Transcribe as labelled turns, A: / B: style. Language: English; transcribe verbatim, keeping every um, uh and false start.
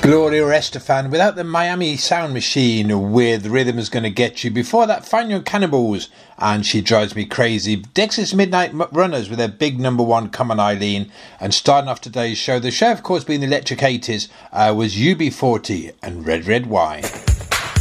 A: Gloria Estefan without the Miami Sound Machine with Rhythm Is Gonna Get You. Before that, Fine Young Cannibals and She Drives Me Crazy. Dexys Midnight Runners with their big number one, Come On Eileen. And starting off today's show, the show of course being the Electric eighties, uh, was U B forty and Red Red Wine.